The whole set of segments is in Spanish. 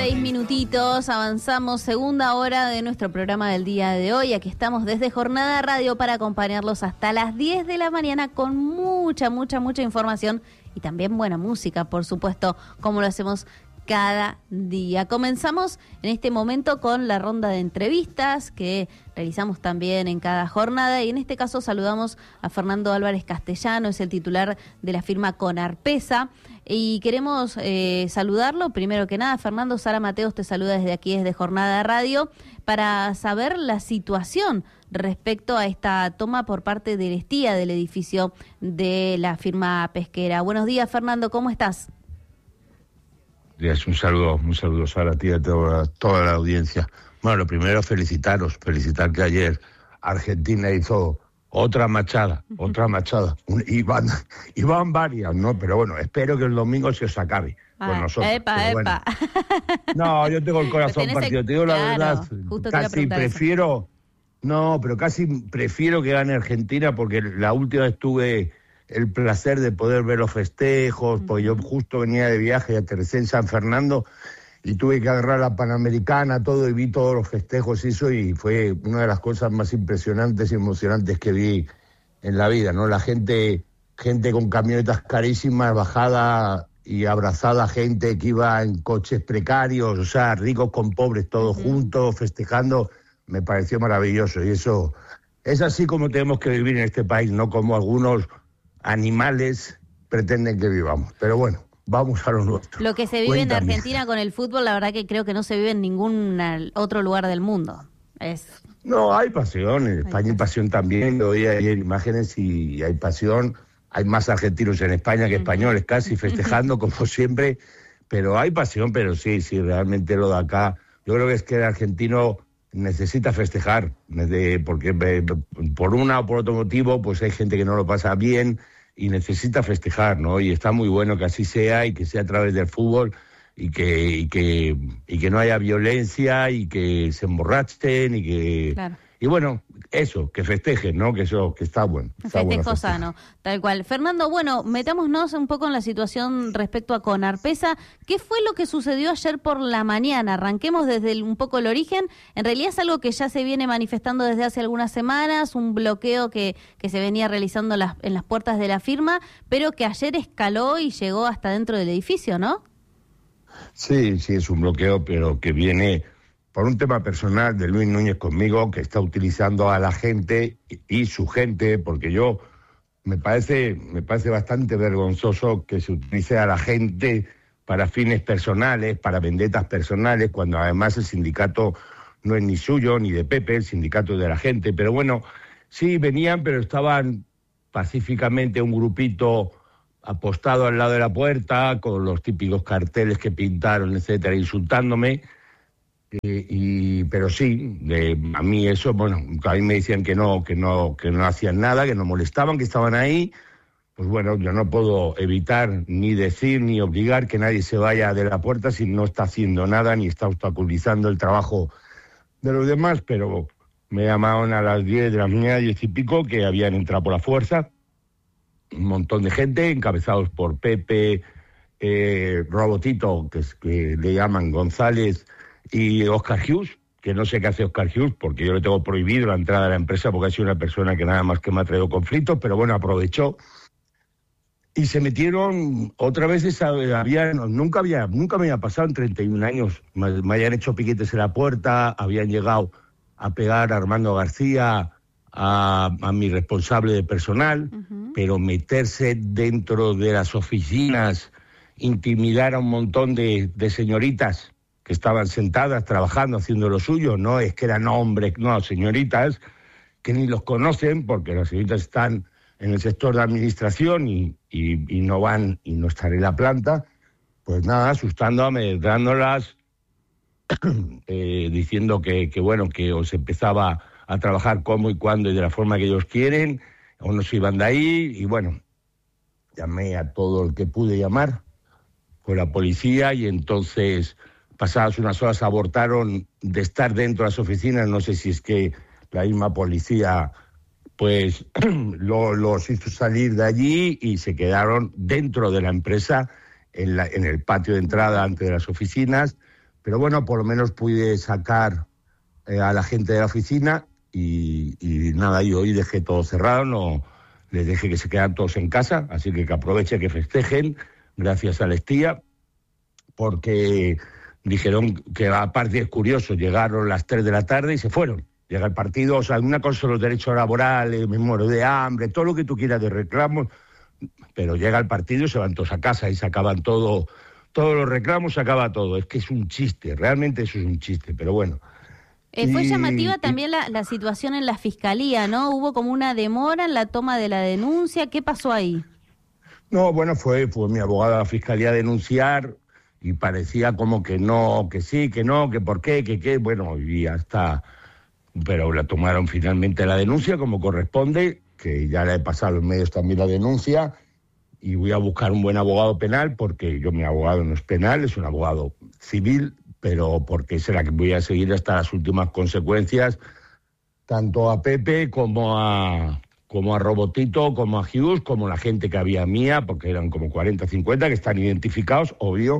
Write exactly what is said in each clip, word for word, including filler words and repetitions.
Seis minutitos, avanzamos, segunda hora de nuestro programa del día de hoy. Aquí estamos desde Jornada Radio para acompañarlos hasta las diez de la mañana con mucha, mucha, mucha información y también buena música, por supuesto, como lo hacemos cada día. Comenzamos en este momento con la ronda de entrevistas que realizamos también en cada jornada y en este caso saludamos a Fernando Álvarez Castellano, es el titular de la firma Conarpesa y queremos eh, saludarlo. Primero que nada, Fernando, Sara Mateos te saluda desde aquí, desde Jornada Radio, para saber la situación respecto a esta toma por parte del Estía del edificio de la firma pesquera. Buenos días, Fernando, ¿cómo estás? Un saludo, un saludo, Sara, a ti y a toda, toda la audiencia. Bueno, lo primero, felicitaros, felicitar que ayer Argentina hizo otra machada, uh-huh. otra machada. Y van, y van varias, ¿no? Pero bueno, espero que el domingo se os acabe ah, con nosotros. Epa, epa. Bueno. No, yo tengo el corazón partido. Te digo la claro, verdad, casi prefiero... Eso. No, pero casi prefiero que gane Argentina porque la última vez tuve el placer de poder ver los festejos, uh-huh. porque yo justo venía de viaje y aterricé en San Fernando y tuve que agarrar la Panamericana, todo, y vi todos los festejos y eso, y fue una de las cosas más impresionantes y emocionantes que vi en la vida, ¿no? La gente, gente con camionetas carísimas, bajada y abrazada, gente que iba en coches precarios, o sea, ricos con pobres, todos uh-huh. juntos, festejando, me pareció maravilloso, y eso es así como tenemos que vivir en este país, no como algunos animales pretenden que vivamos. Pero bueno, vamos a lo nuestro. Lo que se vive Cuéntame. en Argentina con el fútbol, la verdad que creo que no se vive en ningún otro lugar del mundo. Es... No, hay pasión. En España hay pasión también. Hoy hay imágenes y hay pasión. Hay más argentinos en España que españoles casi festejando, como siempre. Pero hay pasión, pero sí, sí, realmente lo de acá. Yo creo que es que el argentino necesita festejar, porque por una o por otro motivo, pues hay gente que no lo pasa bien y necesita festejar, ¿no? Y está muy bueno que así sea y que sea a través del fútbol y que y que y que no haya violencia y que se emborrachen y que claro. Y bueno, eso, que festejen, ¿no? Que eso, que está bueno. Está Festejo bueno sano, tal cual. Fernando, bueno, metámonos un poco en la situación respecto a Conarpesa. ¿Qué fue lo que sucedió ayer por la mañana? Arranquemos desde el, un poco el origen. En realidad es algo que ya se viene manifestando desde hace algunas semanas, un bloqueo que, que se venía realizando las, en las puertas de la firma, pero que ayer escaló y llegó hasta dentro del edificio, ¿no? Sí, sí, es un bloqueo, pero que viene por un tema personal de Luis Núñez conmigo, que está utilizando a la gente y su gente, porque yo me parece, me parece bastante vergonzoso que se utilice a la gente para fines personales, para vendetas personales, cuando además el sindicato no es ni suyo ni de Pepe, el sindicato es de la gente. Pero bueno, sí venían, pero estaban pacíficamente un grupito apostado al lado de la puerta, con los típicos carteles que pintaron, etcétera, insultándome. Eh, y pero sí, eh, a mí eso, bueno, a mí me decían que no, que no, que no hacían nada, que no molestaban, que estaban ahí. Pues bueno, yo no puedo evitar ni decir ni obligar que nadie se vaya de la puerta si no está haciendo nada ni está obstaculizando el trabajo de los demás, pero me llamaron a las diez de la mañana, diez y pico, que habían entrado por la fuerza un montón de gente, encabezados por Pepe, eh, Robotito, que, es, que le llaman González, y Oscar Hughes, que no sé qué hace Oscar Hughes, porque yo le tengo prohibido la entrada a la empresa porque ha sido una persona que nada más que me ha traído conflictos, pero bueno, aprovechó. Y se metieron otra vez, esa, había, nunca había nunca me había pasado en treinta y un años, me, me habían hecho piquetes en la puerta, habían llegado a pegar a Armando García, a, a mi responsable de personal, uh-huh. pero meterse dentro de las oficinas, intimidar a un montón de, de señoritas que estaban sentadas, trabajando, haciendo lo suyo, no es que eran hombres, no, señoritas, que ni los conocen, porque las señoritas están en el sector de administración y, y, y no van, y no están en la planta, pues nada, asustando, amedrentándolas, eh, diciendo que, que, bueno, que os empezaba a trabajar como y cuándo y de la forma que ellos quieren, o no se iban de ahí, y bueno, llamé a todo el que pude llamar, con la policía, y entonces pasadas unas horas abortaron de estar dentro de las oficinas. No sé si es que la misma policía pues lo, los hizo salir de allí y se quedaron dentro de la empresa, en, la, en el patio de entrada antes de las oficinas, pero bueno, por lo menos pude sacar eh, a la gente de la oficina y, y nada, y hoy dejé todo cerrado, no les dejé que se quedan todos en casa, así que que aprovechen, que festejen, gracias a la Estía, porque dijeron que aparte es curioso, llegaron las tres de la tarde y se fueron. Llega el partido, o sea, una cosa son los derechos laborales, me muero de hambre, todo lo que tú quieras de reclamos, pero llega el partido y se van todos a casa y se acaban todo, todos los reclamos, se acaba todo. Es que es un chiste, realmente eso es un chiste, pero bueno. Eh, fue y, llamativa y, también la, la situación en la Fiscalía, ¿no? Hubo como una demora en la toma de la denuncia. ¿Qué pasó ahí? No, bueno, fue, fue mi abogado a la Fiscalía a denunciar y parecía como que no, que sí, que no, que por qué, que qué, bueno, y hasta... Pero la tomaron finalmente la denuncia como corresponde, que ya le he pasado a los medios también la denuncia, y voy a buscar un buen abogado penal, porque yo mi abogado no es penal, es un abogado civil, pero porque será que voy a seguir hasta las últimas consecuencias, tanto a Pepe como a, como a Robotito, como a Hughes, como la gente que había mía, porque eran como cuarenta, cincuenta, que están identificados, obvio,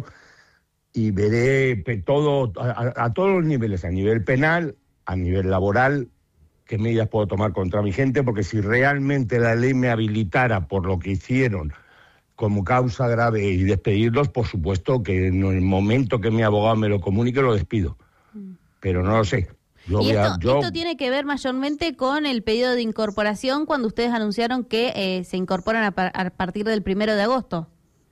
y veré todo a, a todos los niveles, a nivel penal, a nivel laboral, qué medidas puedo tomar contra mi gente, porque si realmente la ley me habilitara por lo que hicieron como causa grave y despedirlos, por supuesto que en el momento que mi abogado me lo comunique lo despido, pero no lo sé. Yo y voy esto, a, yo... esto tiene que ver mayormente con el pedido de incorporación cuando ustedes anunciaron que eh, se incorporan a, par a partir del primero de agosto.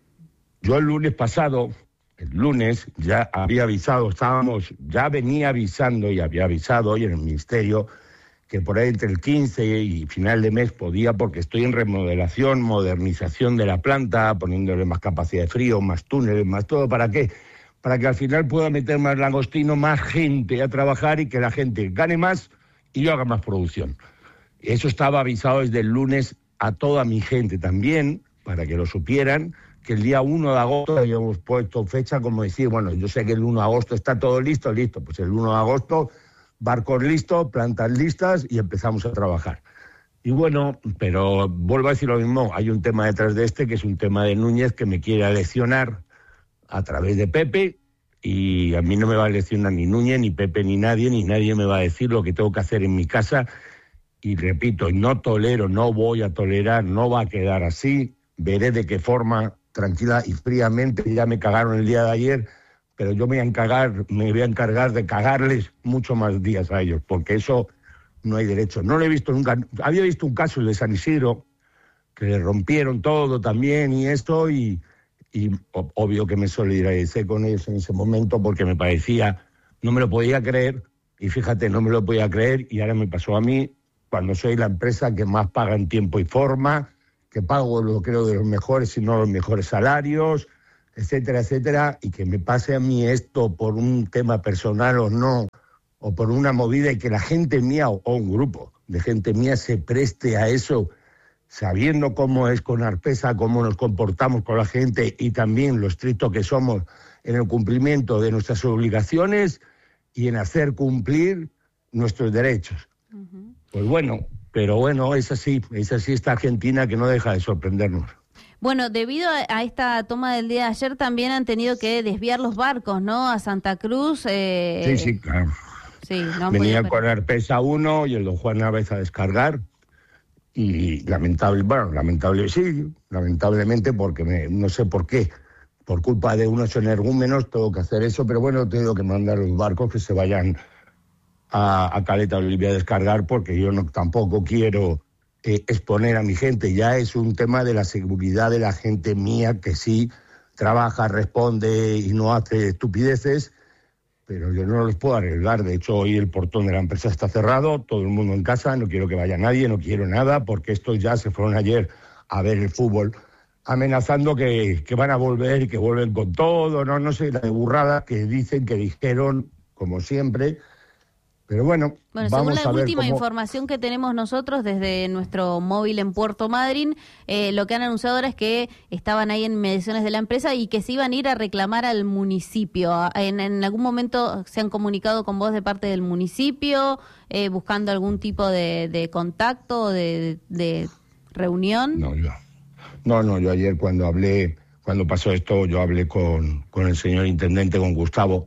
Yo el lunes pasado... El lunes ya había avisado, estábamos, ya venía avisando y había avisado hoy en el Ministerio que por ahí entre el quince y final de mes podía, porque estoy en remodelación, modernización de la planta, poniéndole más capacidad de frío, más túneles, más todo. ¿Para qué? Para que al final pueda meter más langostino, más gente a trabajar y que la gente gane más y yo haga más producción. Eso estaba avisado desde el lunes a toda mi gente también, para que lo supieran, que el día uno de agosto habíamos puesto fecha como decir, bueno, yo sé que el uno de agosto está todo listo, listo, pues el uno de agosto, barcos listos, plantas listas y empezamos a trabajar. Y bueno, pero vuelvo a decir lo mismo, hay un tema detrás de este, que es un tema de Núñez, que me quiere leccionar a través de Pepe, y a mí no me va a leccionar ni Núñez, ni Pepe, ni nadie, ni nadie me va a decir lo que tengo que hacer en mi casa, y repito, no tolero, no voy a tolerar, no va a quedar así, veré de qué forma... tranquila y fríamente, ya me cagaron el día de ayer, pero yo me voy a encargar, me voy a encargar de cagarles mucho más días a ellos, porque eso no hay derecho. No lo he visto nunca. Había visto un caso, el de San Isidro, que le rompieron todo también y esto, y, y obvio que me solidaricé con ellos en ese momento porque me parecía, no me lo podía creer, y fíjate, no me lo podía creer, y ahora me pasó a mí, cuando soy la empresa que más paga en tiempo y forma, que pago, lo creo, de los mejores, si no los mejores salarios, etcétera, etcétera, y que me pase a mí esto por un tema personal o no, o por una movida, y que la gente mía, o un grupo de gente mía, se preste a eso, sabiendo cómo es con Arpesa, cómo nos comportamos con la gente, y también lo estricto que somos en el cumplimiento de nuestras obligaciones y en hacer cumplir nuestros derechos. Uh-huh. Pues bueno... Pero bueno, es así, es así esta Argentina, que no deja de sorprendernos. Bueno, debido a, a esta toma del día de ayer también han tenido que desviar los barcos, ¿no? A Santa Cruz. Eh... Sí, sí, claro. Sí, no Venía con Arpesa uno y el don Juan Navez a descargar. Y lamentable, bueno, lamentable sí, lamentablemente porque me, no sé por qué, por culpa de unos energúmenos tengo que hacer eso, pero bueno, tengo que mandar los barcos que se vayan a, a Caleta Olivia a descargar, porque yo no tampoco quiero eh, exponer a mi gente. Ya es un tema de la seguridad de la gente mía, que sí trabaja, responde y no hace estupideces, pero yo no los puedo arriesgar. De hecho, hoy el portón de la empresa está cerrado, todo el mundo en casa, no quiero que vaya nadie, no quiero nada, porque estos ya se fueron ayer a ver el fútbol, amenazando que, que van a volver y que vuelven con todo, no, no sé, la burrada que dicen, que dijeron, como siempre. Pero bueno, bueno, vamos según la a ver última cómo... información que tenemos nosotros desde nuestro móvil en Puerto Madryn, eh, lo que han anunciado ahora es que estaban ahí en mediciones de la empresa y que se iban a ir a reclamar al municipio. ¿En, en algún momento se han comunicado con vos de parte del municipio, eh, buscando algún tipo de, de contacto, de, de reunión? No, yo, no, no, yo ayer cuando hablé, cuando pasó esto, yo hablé con, con el señor intendente, con Gustavo,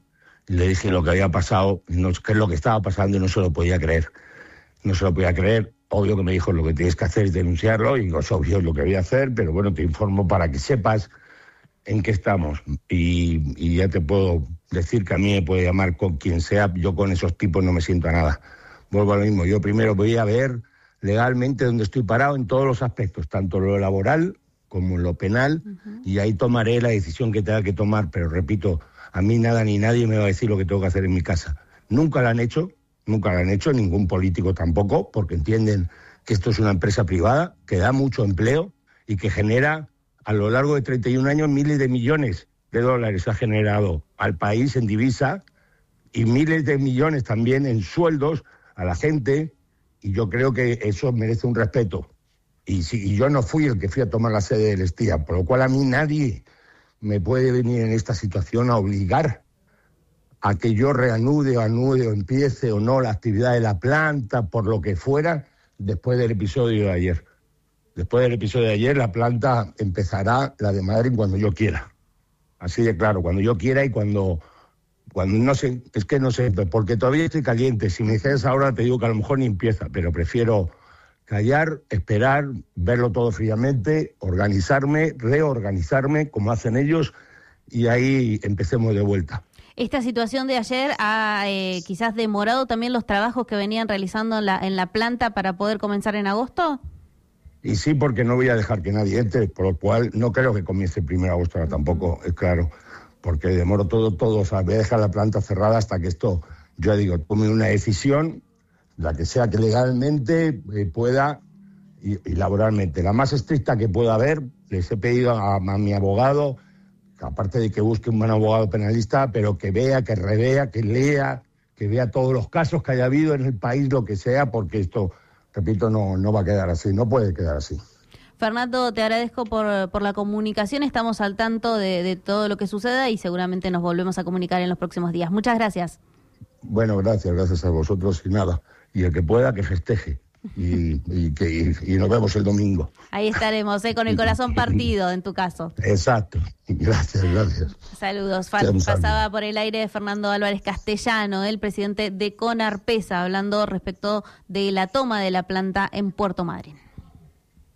Le dije lo que había pasado, no, qué es lo que estaba pasando y no se lo podía creer. No se lo podía creer. Obvio que me dijo lo que tienes que hacer es denunciarlo y digo, es obvio lo que voy a hacer, pero bueno, te informo para que sepas en qué estamos. Y, y ya te puedo decir que a mí me puede llamar con quien sea, yo con esos tipos no me siento a nada. Vuelvo a lo mismo, yo primero voy a ver legalmente dónde estoy parado en todos los aspectos, tanto lo laboral como en lo penal, uh-huh. y ahí tomaré la decisión que tenga que tomar, pero repito, a mí nada ni nadie me va a decir lo que tengo que hacer en mi casa. Nunca lo han hecho, nunca lo han hecho, ningún político tampoco, porque entienden que esto es una empresa privada, que da mucho empleo y que genera, a lo largo de treinta y un años, miles de millones de dólares ha generado al país en divisa y miles de millones también en sueldos a la gente, y yo creo que eso merece un respeto. Y, si, y yo no fui el que fui a tomar la sede del Estía, por lo cual a mí nadie me puede venir en esta situación a obligar a que yo reanude o anude o empiece o no la actividad de la planta, por lo que fuera, después del episodio de ayer. Después del episodio de ayer, la planta empezará, la de Madrid, cuando yo quiera. Así de claro, cuando yo quiera y cuando... cuando no sé, es que no sé, porque todavía estoy caliente. Si me dices ahora, te digo que a lo mejor ni empieza, pero prefiero callar, esperar, verlo todo fríamente, organizarme, reorganizarme, como hacen ellos, y ahí empecemos de vuelta. ¿Esta situación de ayer ha eh, quizás demorado también los trabajos que venían realizando en la, en la planta para poder comenzar en agosto? Y sí, porque no voy a dejar que nadie entre, por lo cual no creo que comience el primero de agosto, ahora tampoco, es claro, porque demoro todo, todo, o sea, voy a dejar la planta cerrada hasta que esto, yo digo, tome una decisión, la que sea que legalmente eh, pueda y, y laboralmente, la más estricta que pueda haber. Les he pedido a, a mi abogado, aparte de que busque un buen abogado penalista, pero que vea, que revea, que lea, que vea todos los casos que haya habido en el país, lo que sea, porque esto, repito, no, no va a quedar así, no puede quedar así. Fernando, te agradezco por, por la comunicación, estamos al tanto de, de todo lo que suceda y seguramente nos volvemos a comunicar en los próximos días. Muchas gracias. Bueno, gracias, gracias a vosotros y nada, y el que pueda que festeje. Y, y, que, y, y nos vemos el domingo. Ahí estaremos, ¿eh? Con el corazón partido, en tu caso. Exacto. Gracias, gracias. Saludos. Fa- pasaba por el aire Fernando Álvarez Castellano, el presidente de Conarpesa, hablando respecto de la toma de la planta en Puerto Madryn.